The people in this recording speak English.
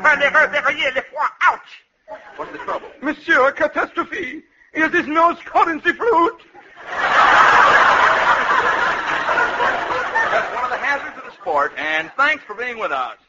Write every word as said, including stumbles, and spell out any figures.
prenez derrière les foie. Ouch! What's the trouble? Monsieur, catastrophe. Is his nose caught in the flute? That's one of the hazards of the sport, and thanks for being with us.